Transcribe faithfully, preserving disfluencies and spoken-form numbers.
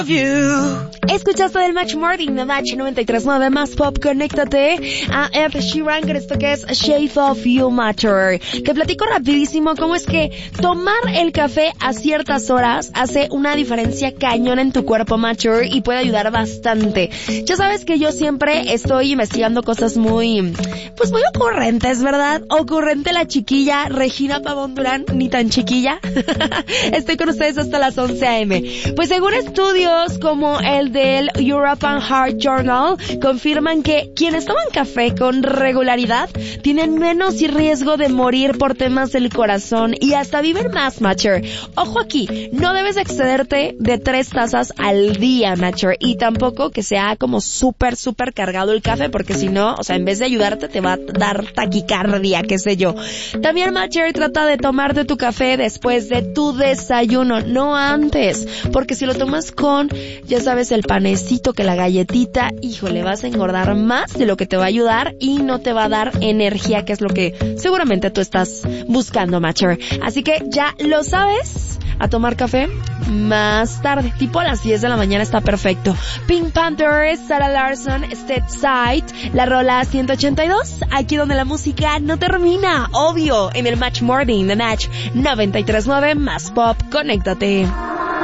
Escuchaste del Match Morning de Match noventa y tres punto nueve más Pop. Conéctate a Ed Sheeran con esto que es Shape of You Matter. Que platico rapidísimo cómo es que tomar el café a ciertas horas hace una diferencia cañona en tu cuerpo, Matcher, y puede ayudar bastante. Ya sabes que yo siempre estoy investigando cosas muy, pues muy ocurrentes, ¿verdad? Ocurrente la chiquilla Regina Pavón Durán, ni tan chiquilla. Estoy con ustedes hasta las once a eme. Pues según estudios como el del European Heart Journal, confirman que quienes toman café con regularidad tienen menos riesgo de morir por temas del corazón y hasta viven más, Matcher. Ojo aquí, no debes excederte de tres tazas al día, Matcher, y tampoco que sea como súper, súper cargado el café, porque si no, o sea, en vez de ayudarte te va a dar taquicardia, qué sé yo. También, Matcher, trata de tomarte tu café después de tu desayuno, no antes, porque si lo tomas con, ya sabes, el panecito, que la galletita, híjole, vas a engordar más de lo que te va a ayudar y no te va a dar energía, que es lo que seguramente tú estás buscando, Matcher. Así que ya lo sabes, a tomar café más tarde, tipo a las diez de la mañana está perfecto. Pink Panther, Sarah Larson, Step Side, la rola ciento ochenta y dos, aquí donde la música no termina, obvio, en el Match Morning de Match noventa y tres punto nueve más Pop. Conéctate.